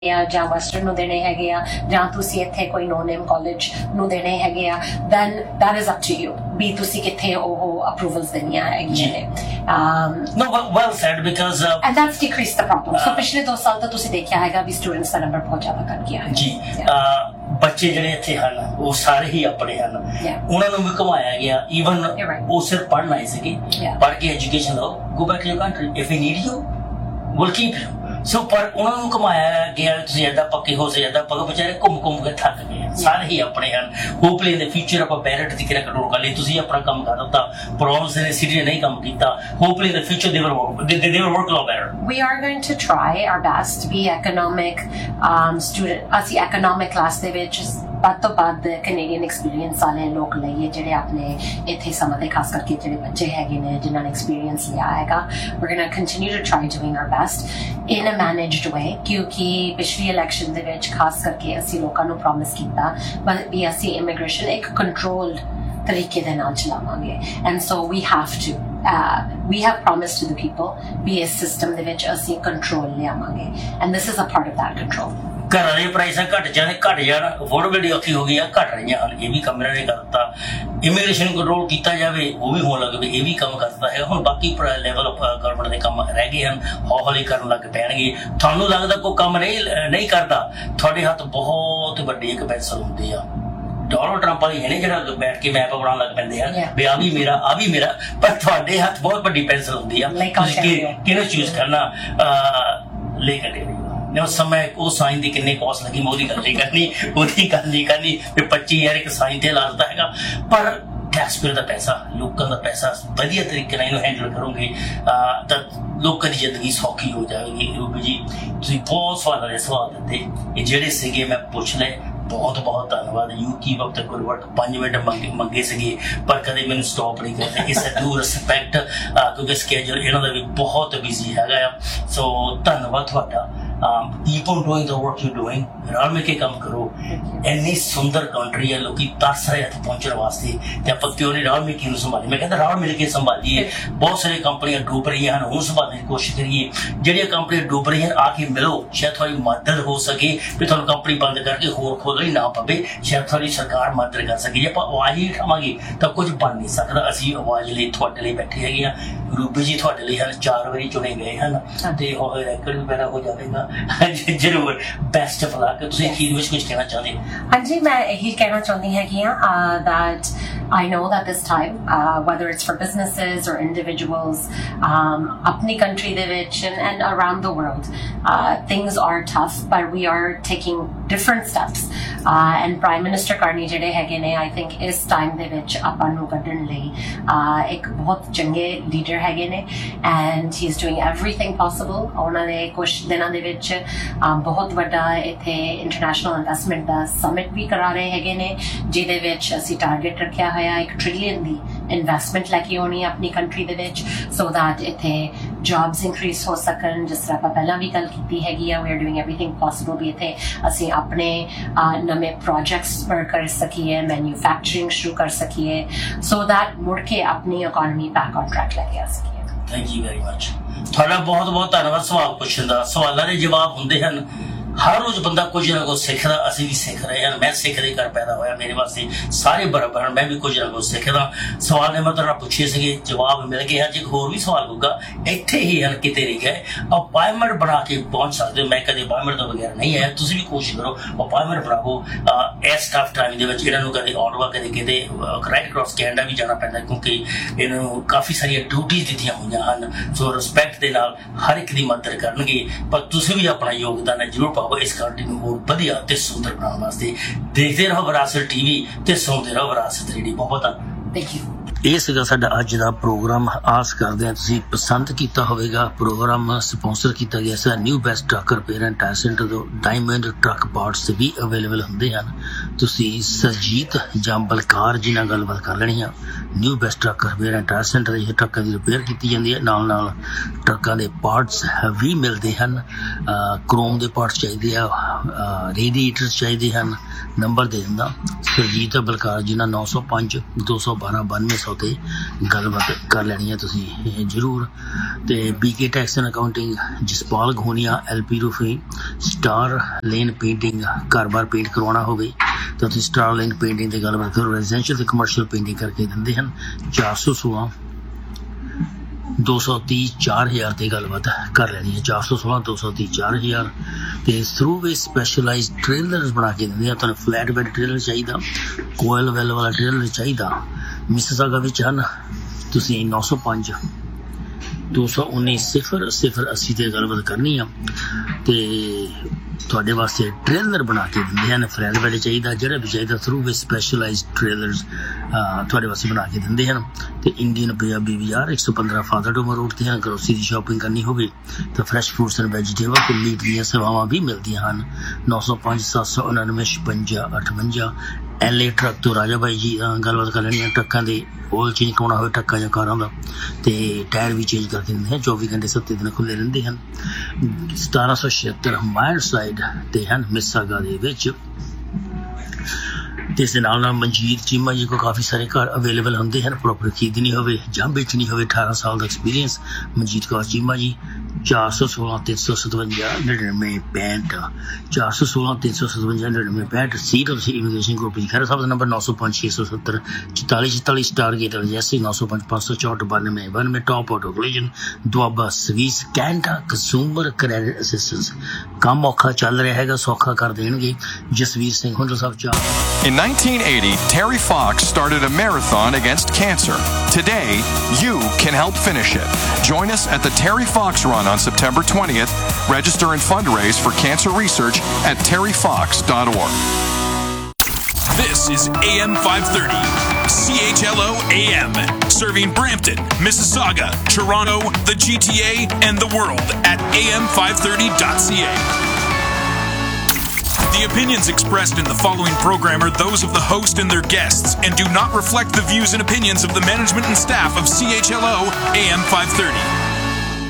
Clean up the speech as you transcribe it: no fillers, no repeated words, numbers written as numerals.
ਜਾਂ ਵੈਸਟਰਨ ਨੂੰ ਦੇਣੇ ਹੈਗੇ ਆ ਜਾਂ ਤੁਸੀਂ ਇੱਥੇ ਕੋਈ ਨੋ ਨੇਮ ਕਾਲਜ ਨੂੰ ਦੇਣੇ ਹੈਗੇ ਆ then that is up to you ਵੀ ਤੁਸੀਂ ਕਿੱਥੇ ਉਹ approvals ਦੇਣੀਆਂ ਹੈਗੀਆਂ ਨੇ no well said because and that's decreased the problem so ਪਿਛਲੇ 2 ਸਾਲ ਤੋਂ ਤੁਸੀਂ ਦੇਖਿਆ ਹੈਗਾ ਵੀ ਸਟੂਡੈਂਟਸ ਦਾ ਨੰਬਰ ਬਹੁਤ ਜ਼ਿਆਦਾ ਘਟ ਗਿਆ ਹੈ ਜੀ ਬੱਚੇ ਜਿਹੜੇ ਇੱਥੇ ਹਨ ਉਹ ਸਾਰੇ ਹੀ ਆਪਣੇ ਹਨ ਉਹਨਾਂ ਨੂੰ ਵੀ ਘੁਮਾਇਆ ਗਿਆ ਈਵਨ ਉਹ ਸਿਰਫ ਪੜ੍ਹਨ ਆਏ ਸੀਗੇ ਪੜ੍ਹ ਕੇ ਐਜੂਕੇਸ਼ਨ ਲਓ go back to your country if we need you we'll keep you ਸੋ ਪਰ ਉਹਨਾਂ ਨੂੰ ਘੁਮਾਇਆ ਗਿਆ ਤੁਸੀਂ ਏਦਾਂ ਪੱਕੇ ਹੋ ਸੇ ਏਦਾਂ ਪੱਕੇ ਵਿਚਾਰੇ ਘੁੰਮ ਕੇ ਥੱਕ ਗਏ ਸਾਰੇ ਹੀ ਆਪਣੇ ਹਨ ਹੋਪਲੀ ਦੇ ਫਿਊਚਰ ਆਪਾਂ ਬੈਰਟ ਦੀ ਕਿਹੜਾ ਕੰਟਰੋਲ ਕਰ ਲਈ ਤੁਸੀਂ ਆਪਣਾ ਕੰਮ ਕਰ ਦਿੱਤਾ ਪ੍ਰੋਬਲਮਸ ਨੇ ਸਿਟੀ ਨੇ ਨਹੀਂ ਕੰਮ ਕੀਤਾ ਹੋਪਲੀ ਦੇ ਫਿਊਚਰ ਦੇ work low better we are going to try our best to be economic student ਅਸੀਂ economic class ਦੇ ਵਿੱਚ ਵੱਧ ਤੋਂ ਵੱਧ ਕੈਨੇਡੀਅਨ ਐਕਸਪੀਰੀਅੰਸ ਵਾਲੇ ਲੋਕ ਲਈਏ ਜਿਹੜੇ ਆਪਣੇ ਇੱਥੇ ਸਮਾਂ ਦੇ ਖਾਸ ਕਰਕੇ ਜਿਹੜੇ ਬੱਚੇ ਹੈਗੇ ਨੇ ਜਿਨ੍ਹਾਂ ਨੇ ਐਕਸਪੀਰੀਅੰਸ ਲਿਆ ਹੈਗਾ we're going to continue to try doing our best in a managed way ਕਿਉਂਕਿ ਪਿਛਲੀ ਇਲੈਕਸ਼ਨ ਦੇ ਵਿੱਚ ਖਾਸ ਕਰਕੇ ਅਸੀਂ ਲੋਕਾਂ ਨੂੰ ਪ੍ਰੋਮਿਸ ਕੀਤਾ ਵੀ ਅਸੀਂ ਇਮੀਗ੍ਰੇਸ਼ਨ ਇੱਕ ਕੰਟਰੋਲਡ ਤਰੀਕੇ ਦੇ ਨਾਲ ਚਲਾਵਾਂਗੇ and so we have promised to the people ਵੀ ਇਸ ਸਿਸਟਮ ਦੇ ਵਿੱਚ ਅਸੀਂ ਕੰਟਰੋਲ ਲਿਆਵਾਂਗੇ and this is a part of that control ਘਰਾਂ ਦੇ ਪ੍ਰਾਈਸਾਂ ਘਟ ਜਾਣ ਅਫੋਰਡੇਬਿਲਟੀ ਔਖੀ ਹੋ ਗਈ ਆ ਘਟ ਰਹੀਆਂ ਹਨ ਇਹ ਵੀ ਕੰਮ ਇਹਨਾਂ ਨੇ ਕਰਤਾ ਇਮੀਗ੍ਰੇਸ਼ਨ ਕੰਟਰੋਲ ਕੀਤਾ ਜਾਵੇ ਉਹ ਵੀ ਹੋਣ ਲੱਗ ਪਏ ਇਹ ਵੀ ਕੰਮ ਕਰਤਾ ਹੈ ਹੁਣ ਬਾਕੀ ਲੈਵਲ ਆਫ ਗਵਰਨਮੈਂਟ ਦੇ ਕੰਮ ਰਹਿ ਗਏ ਹਨ ਹੌਲੀ ਕਰਨ ਲੱਗ ਪੈਣਗੇ ਤੁਹਾਨੂੰ ਲੱਗਦਾ ਕੋਈ ਕੰਮ ਨਹੀਂ ਕਰਦਾ ਤੁਹਾਡੇ ਹੱਥ ਬਹੁਤ ਵੱਡੀ ਇੱਕ ਪੈਨਸਲ ਹੁੰਦੀ ਆ ਡੋਨਾਲਡ ਟਰੰਪ ਵਾਲੀ ਹੈ ਨੇ ਜਿਹੜਾ ਬੈਠ ਕੇ ਮੈਪ ਬਣਾਉਣ ਲੱਗ ਪੈਂਦੇ ਆ ਵੀ ਆ ਵੀ ਮੇਰਾ ਪਰ ਤੁਹਾਡੇ ਹੱਥ ਬਹੁਤ ਵੱਡੀ ਪੈਨਸਲ ਹੁੰਦੀ ਆ ਤੁਸੀਂ ਕਿਹਨੂੰ ਚੂਜ਼ ਕਰਨਾ ਲੈ ਕੇ ਉਸ ਸਮੇਂ ਉਹ ਸਾਈਨ ਦੀ ਕਿੰਨੀ ਕੋਸਟ ਲੱਗੀ ਮੈਂ ਉਹਦੀ ਗੱਲ ਨਹੀਂ ਕਰਨੀ ਵੀ 25,000 ਇੱਕ ਸਾਈਨ ਤੇ ਲਾ ਦਿੱਤਾ ਹੈਗਾ ਪਰ ਟੈਕਸਪੇਅਰ ਦਾ ਪੈਸਾ ਲੋਕਾਂ ਦਾ ਪੈਸਾ ਵਧੀਆ ਤਰੀਕੇ ਨਾਲ ਇਹਨੂੰ ਹੈਂਡਲ ਕਰੋਗੇ ਤਾਂ ਲੋਕਾਂ ਦੀ ਜ਼ਿੰਦਗੀ ਸੌਖੀ ਹੋ ਜਾਵੇਗੀ ਰੂਬੀ ਜੀ ਤੁਸੀਂ ਬਹੁਤ ਸਵਾਲ ਦਿੱਤੇ ਇਹ ਜਿਹੜੇ ਸੀਗੇ ਮੈਂ ਪੁੱਛ ਲਏ ਬਹੁਤ ਧੰਨਵਾਦ you keep up the good work 5 minute ਮੰਗੇ ਸੀਗੇ ਪਰ ਕਦੇ ਮੈਨੂੰ ਸਟਾਪ ਨਹੀਂ ਕਰਦੇ ਇਸ ਡੂ ਰਿਸਪੈਕਟ ਕਿਉਂਕਿ ਸਕੇਜੂਲ ਇਹਨਾਂ ਦਾ ਵੀ ਬਹੁਤ ਬਿਜ਼ੀ ਹੈਗਾ ਆ ਸੋ ਧੰਨਵਾਦ ਤੁਹਾਡਾ keep on doing the work you're doing ਰਲ ਮਿਲ ਕੇ ਕੰਮ ਕਰੋ ਇੰਨੀ ਸੁੰਦਰ ਕੰਟਰੀ ਹੈ ਲੋਕੀ ਤਰਸ ਰਹੇ ਇੱਥੇ ਪਹੁੰਚਣ ਵਾਸਤੇ ਤੇ ਆਪਾਂ ਕਿਉਂ ਨਹੀਂ ਰਲ ਮਿਲ ਕੇ ਸੰਭਾਲੀ ਮੈਂ ਕਹਿੰਦਾ ਰਲ ਮਿਲ ਕੇ ਸੰਭਾਲੀਏ ਬਹੁਤ ਸਾਰੀਆਂ ਕੰਪਨੀਆਂ ਡੁੱਬ ਰਹੀਆਂ ਹਨ ਉਹਨੂੰ ਸੰਭਾਲਣ ਦੀ ਕੋਸ਼ਿਸ਼ ਕਰੀਏ ਜਿਹੜੀਆਂ ਕੰਪਨੀਆਂ ਡੁੱਬ ਰਹੀਆਂ ਆ ਕੇ ਮਿਲੋ ਸ਼ਾਇਦ ਤੁਹਾਡੀ ਮਦਦ ਹੋ ਸਕੇ ਵੀ ਤੁਹਾਨੂੰ ਕੰਪਨੀ ਬੰਦ ਕਰਕੇ ਹੋਰ ਖੋਲਣੀ ਨਾ ਪਵੇ ਸ਼ਾਇਦ ਤੁਹਾਡੀ ਸਰਕਾਰ ਮਦਦ ਕਰ ਸਕੇ ਜੇ ਆਪਾਂ ਆਵਾਜ਼ ਹੀ ਉਠਾਵਾਂਗੇ ਤਾਂ ਕੁਝ ਬਣ ਨਹੀਂ ਸਕਦਾ ਅਸੀਂ ਆਵਾਜ਼ ਲਈ ਤੁਹਾਡੇ ਲਈ ਬੈਠੇ ਹੈਗੇ ਆ ਰੂਬੀ ਜੀ ਤੁਹਾਡੇ ਲਈ ਹਨ 4 ਵਾਰੀ ਚੁਣੇ ਗਏ ਹਨ ਤੇ ਹੋਰ ਰੈਕੋਰਡ ਵੀ ਪੈਦਾ ਹੋ ਜਾਵੇਗਾ ਜ਼ਰੂਰ ਬੈਸਟ ਆਫ ਲੱਕ ਤੁਸੀਂ ਅਖੀਰ ਵਿੱਚ ਕੁਝ ਕਹਿਣਾ ਚਾਹੁੰਦੇ ਹਾਂਜੀ ਮੈਂ ਇਹੀ ਕਹਿਣਾ ਚਾਹੁੰਦੀ ਹੈਗੀ ਆ that I know that this time whether it's for businesses or individuals ਆਪਣੀ country ਦੇ ਵਿੱਚ and around the world things are tough but we are taking different steps and Prime Minister Carney ਜਿਹੜੇ ਹੈਗੇ ਨੇ I think ਇਸ time ਦੇ ਵਿੱਚ ਆਪਾਂ ਨੂੰ ਕੱਢਣ ਲਈ ਇੱਕ ਬਹੁਤ ਚੰਗੇ ਲੀਡਰ ਹੈਗੇ ਨੇ and he is doing everything possible ਉਹਨਾਂ ਨੇ ਕੁਝ ਦਿਨਾਂ ਦੇ ਵਿੱਚ ਬਹੁਤ ਵੱਡਾ ਇੱਥੇ ਇੰਟਰਨੈਸ਼ਨਲ ਇਨਵੈਸਟਮੈਂਟ ਦਾ ਸਮਿਟ ਵੀ ਕਰਾ ਰਹੇ ਹੈਗੇ ਨੇ ਜਿਹਦੇ ਵਿੱਚ ਅਸੀਂ ਟਾਰਗੇਟ ਰੱਖਿਆ ਹੋਇਆ $1 trillion ਦੀ ਇਨਵੈਸਟਮੈਂਟ ਲੈ ਕੇ ਆਉਣੀ ਆਪਣੀ ਕੰਟਰੀ ਦੇ ਵਿੱਚ ਸੋ that ਇੱਥੇ ਜੌਬਸ ਇਨਕਰੀਜ਼ ਹੋ ਸਕਣ ਜਿਸ ਤਰ੍ਹਾਂ ਆਪਾਂ ਪਹਿਲਾਂ ਵੀ ਗੱਲ ਕੀਤੀ ਹੈਗੀ ਆ ਵੀ ਆਰ ਡੂਇੰਗ ਐਵਰੀਥਿੰਗ ਪੋਸੀਬਲ ਵੀ ਇੱਥੇ ਅਸੀਂ ਆਪਣੇ ਨਵੇਂ ਪ੍ਰੋਜੈਕਟਸ ਕਰ ਸਕੀਏ ਮੈਨੂਫੈਕਚਰਿੰਗ ਸ਼ੁਰੂ ਕਰ ਸਕੀਏ ਸੋ that ਮੁੜ ਕੇ ਆਪਣੀ ਇਕੋਨਮੀ ਬੈਕ ਔਨ ਟਰੈਕ ਲੈ ਕੇ ਆ ਸਕੀਏ ਥੈਂਕ ਯੂ ਵੈਰੀ ਮਚ ਤੁਹਾਡਾ ਬਹੁਤ ਧੰਨਵਾਦ ਸਵਾਲ ਪੁੱਛਣ ਦਾ ਸਵਾਲਾਂ ਦੇ ਜਵਾਬ ਹੁੰਦੇ ਹਨ ਹਰ ਰੋਜ਼ ਬੰਦਾ ਕੁਝ ਨਾ ਕੁਝ ਸਿੱਖਦਾ ਅਸੀਂ ਵੀ ਸਿੱਖ ਰਹੇ ਹਾਂ ਮੈਂ ਸਿੱਖਦੇ ਘਰ ਪੈਦਾ ਹੋਇਆ ਮੇਰੇ ਵਾਸਤੇ ਸਾਰੇ ਬਰਾਬਰ ਹਨ ਮੈਂ ਵੀ ਕੁਝ ਨਾ ਕੁਝ ਸਿੱਖਦਾ ਸਵਾਲ ਨੇ ਮੈਂ ਤੁਹਾਡਾ ਪੁੱਛੇ ਸੀਗੇ ਜਵਾਬ ਮਿਲ ਗਿਆ ਅੱਜ ਇੱਕ ਹੋਰ ਵੀ ਸਵਾਲ ਹੋਊਗਾ ਇੱਥੇ ਹੀ ਹਨ ਕਿਤੇ ਨਹੀਂ ਗਏ ਅਪਾਇੰਟਮੈਂਟ ਬਣਾ ਕੇ ਪਹੁੰਚ ਸਕਦੇ ਹੋ ਮੈਂ ਕਦੇ ਅਪਾਇੰਟਮੈਂਟ ਤੋਂ ਬਗੈਰ ਨਹੀਂ ਆਇਆ ਤੁਸੀਂ ਵੀ ਕੋਸ਼ਿਸ਼ ਕਰੋ ਅਪਾਇੰਟਮੈਂਟ ਬਣਾਓ ਇਸ ਟਫ ਟਾਈਮ ਦੇ ਵਿੱਚ ਇਹਨਾਂ ਨੂੰ ਕਦੇ ਆਟਵਾ ਕਦੇ ਕਿਤੇ ਰਾਈਟ ਅਕ੍ਰੋਸ ਕੈਨੇਡਾ ਵੀ ਜਾਣਾ ਪੈਂਦਾ ਕਿਉਂਕਿ ਇਹਨਾਂ ਨੂੰ ਕਾਫੀ ਸਾਰੀਆਂ ਡਿਊਟੀਜ਼ ਦਿੱਤੀਆਂ ਹੋਈਆਂ ਹਨ ਸੋ ਰਿਸਪੈਕਟ ਦੇ ਨਾਲ ਹਰ ਇੱਕ ਦੀ ਮਦਦ ਕਰਨਗੇ ਪਰ ਤੁਸੀਂ ਵੀ ਆਪਣਾ ਯੋਗਦਾਨ ਜ਼ਰੂਰ ਇਸ ਕੰਟਰੀ ਨੂੰ ਹੋਰ ਵਧੀਆ ਤੇ ਸੁੰਦਰ ਬਣਾਉਣ ਵਾਸਤੇ ਦੇਖਦੇ ਰਹੋ ਵਿਰਾਸਤ ਟੀਵੀ ਤੇ ਸੁਣਦੇ ਰਹੋ ਵਿਰਾਸਤ ਰੇਡੀਓ ਬਹੁਤ ਥੈਂਕ ਯੂ ਇਹ ਸੀਗਾ ਸਾਡਾ ਅੱਜ ਦਾ ਪ੍ਰੋਗਰਾਮ ਆਸ ਕਰਦੇ ਹਾਂ ਤੁਸੀਂ ਪਸੰਦ ਕੀਤਾ ਹੋਵੇਗਾ ਪ੍ਰੋਗਰਾਮ ਸਪਾਂਸਰ ਕੀਤਾ ਗਿਆ ਸੀ new best truck repair and tyre centre ਤੋਂ ਡਾਇਮੰਡ ਟਰੱਕ ਪਾਰਟਸ ਵੀ ਅਵੇਲੇਬਲ ਹੁੰਦੇ ਹਨ ਤੁਸੀਂ ਸਰਜੀਤ ਜਾਂ ਬਲਕਾਰ ਜੀ ਨਾਲ ਗੱਲਬਾਤ ਕਰ ਲੈਣੀ ਆ new best truck repair and tyre centre ਇਹ ਟਰੱਕਾਂ ਦੀ ਰਿਪੇਅਰ ਕੀਤੀ ਜਾਂਦੀ ਹੈ ਨਾਲ ਟਰੱਕਾਂ ਦੇ ਪਾਰਟਸ ਵੀ ਮਿਲਦੇ ਹਨ ਕ੍ਰੋਮ ਦੇ ਪਾਰਟਸ ਚਾਹੀਦੇ ਆ ਰੇਡੀਏਟਰਸ ਚਾਹੀਦੇ ਹਨ ਨੰਬਰ ਦੇ ਦਿੰਦਾ ਸਰਜੀਤ ਬਲਕਾਰ ਜੀ ਨਾਲ 905 212 9200 ਤੇ ਗੱਲਬਾਤ ਕਰ ਲੈਣੀ ਹੈ ਤੁਸੀਂ ਜ਼ਰੂਰ। ਤੇ BK tax and accounting, Jaspal ਘੋਨੀਆ, LP ਰੂਫੀ, star lane painting, ਘਰ-ਬਾਰ ਪੇਂਟ ਕਰਵਾਉਣਾ ਹੋਵੇ ਤਾਂ ਤੁਸੀਂ ਸਟਾਰ ਲੇਨ ਪੇਂਟਿੰਗ ਤੇ ਗੱਲਬਾਤ ਕਰੋ। ਰੈਜ਼ੀਡੈਂਸ਼ੀਅਲ ਤੇ ਕਮਰਸ਼ੀਅਲ ਪੇਂਟਿੰਗ ਕਰਕੇ ਦਿੰਦੇ ਹਨ। 416 230 4000 ਤੇ ਗੱਲਬਾਤ ਕਰ ਲੈਣੀ ਹੈ। 416 230 4000 ਤੇ ਥਰੂ ਵੇ ਸਪੈਸ਼ਲਾਈਜ਼ਡ ਟ੍ਰੇਲਰਸ ਬਣਾ ਕੇ ਦਿੰਦੇ ਆ। ਤੁਹਾਨੂੰ ਫਲੈਟ ਬੈਡ ਟ੍ਰੇਲਰ ਚਾਹੀਦਾ, ਕੋਇਲ ਵੈਲ ਵਾਲਾ ਟ੍ਰੇਲਰ ਚਾਹੀਦਾ, ਮਿਸਿਸਾਗਾ ਵਿੱਚ ਹਨ। ਤੁਸੀਂ 905 219 0080 ਤੇ ਗੱਲਬਾਤ ਕਰਨੀ ਆ ਤੇ ਤੁਹਾਡੇ ਵਾਸਤੇ ਟ੍ਰੇਲਰ ਬਣਾ ਕੇ ਦਿੰਦੇ ਹਨ। ਫਲੈਟ ਬੈਡ ਚਾਹੀਦਾ, ਜਿਹੜਾ ਵੀ ਚਾਹੀਦਾ ਥਰੂ ਵੇ ਸਪੈਸ਼ਲਾਈਜ਼ਡ ਟ੍ਰੇਲਰਸ ਤੁਹਾਡੇ ਵਾਸਤੇ ਬਣਾ ਕੇ ਦਿੰਦੇ ਹਨ। ਤੇ ਇੰਡੀਅਨ ਪੰਜਾਬੀ ਬਾਜ਼ਾਰ 115 ਫਾਦਰ ਡੋਮਰ ਰੋਡ ਤੇ ਹਨ। ਗਰੋਸਰੀ ਦੀ ਸ਼ਾਪਿੰਗ ਕਰਨੀ ਹੋਵੇ ਤਾਂ ਫਰੈਸ਼ ਫਰੂਟਸ ਐਂਡ ਵੈਜੀਟੇਬਲ ਤੇ ਮੀਟ ਦੀਆਂ ਸੇਵਾਵਾਂ ਵੀ ਮਿਲਦੀਆਂ ਹਨ। 905 799 56 58 LA ਟਰੱਕ ਤੋਂ ਰਾਜਾ ਬਾਈ ਜੀ ਗੱਲਬਾਤ ਕਰ ਲੈਣੀ ਹੈ। ਟਰੱਕਾਂ ਦੇ ਆਇਲ ਚੇਂਜ ਕਰਾਉਣਾ ਹੋਵੇ ਟਰੱਕਾਂ ਜਾਂ ਕਾਰਾਂ ਦਾ ਤੇ ਟਾਇਰ ਵੀ ਚੇਂਜ ਕਰਕੇ ਦਿੰਦੇ ਹਨ। 24 ਘੰਟੇ 7 ਦਿਨ ਖੁੱਲ੍ਹੇ ਰਹਿੰਦੇ ਹਨ। 1776 ਮਾਇਰ ਸਾਈਡ ਤੇ ਹਨ ਮਿਸਿਸਾਗਾ ਦੇ ਵਿੱਚ। ਤੇ ਇਸ ਦੇ ਨਾਲ ਮਨਜੀਤ ਚੀਮਾ ਜੀ ਕੋਲ ਕਾਫੀ ਸਾਰੇ ਘਰ ਅਵੇਲੇਬਲ ਹੁੰਦੇ ਹਨ। ਪ੍ਰੋਪਰਟੀ ਖਰੀਦਣੀ ਹੋਵੇ ਜਾਂ ਵੇਚਣੀ ਹੋਵੇ, 18 ਸਾਲ ਦਾ ਐਕਸਪੀਰੀਅੰਸ ਮਨਜੀਤ ਕੌਰ ਚੀਮਾ ਜੀ। 416 357 99 65 416 357 99 65 ਸੀਟ ਤੁਸੀਂ ਇਮੀਗ੍ਰੇਸ਼ਨ ਗਰੁੱਪ ਜੀ ਖਹਿਰਾ ਸਾਹਿਬ ਦਾ ਨੰਬਰ 905 670 4444 ਸਟਾਰ ਗੇਟ ਜੈਸੀ 905 564 92 92 top auto collision Doaba ਸਵੀਸ Canada consumer credit assistance. ਕੰਮ ਔਖਾ ਚੱਲ ਰਿਹਾ ਹੈਗਾ, ਸੌਖਾ ਕਰ ਦੇਣਗੇ। ਜਸਵੀਰ ਸਿੰਘ ਹੁੰਦਾ ਸਾਹਿਬ In 1980, Terry Fox started a marathon against cancer. Today, you can help finish it. Join us at the Terry Fox Run on September 20th. Register and fundraise for cancer research at terryfox.org. This is AM 530, CHLO AM, serving Brampton, Mississauga, Toronto, the GTA, and the world at am530.ca. The opinions expressed in the following program are those of the host and their guests and do not reflect the views and opinions of the management and staff of CHLO AM 530.